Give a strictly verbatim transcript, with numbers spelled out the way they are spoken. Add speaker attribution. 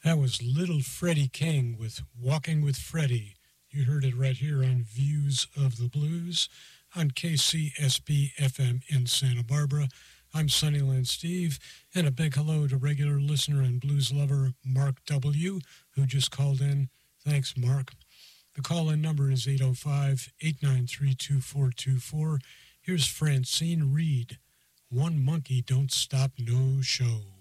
Speaker 1: That was Little Freddie King with Walking with Freddie. You heard it right here on Views of the Blues on K C S B F M in Santa Barbara. I'm Sunnyland Steve, and a big hello to regular listener and blues lover Mark W., who just called in. Thanks, Mark. The call-in number is eight oh five, eight nine three, two four two four. Here's Francine Reed. One Monkey Don't Stop No Show.